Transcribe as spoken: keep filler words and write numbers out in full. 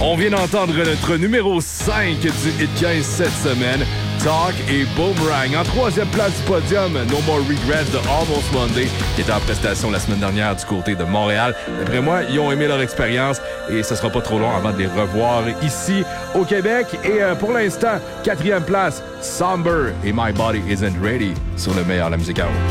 On vient d'entendre notre numéro cinq du Hit quinze cette semaine, Talk et Boomerang. En troisième place du podium, No More Regrets de Almost Monday, qui était en prestation la semaine dernière du côté de Montréal. D'après moi, ils ont aimé leur expérience et ce sera pas trop long avant de les revoir ici au Québec. Et euh, pour l'instant, quatrième place, Somber et My Body Isn't Ready sur le meilleur de la musique à haut.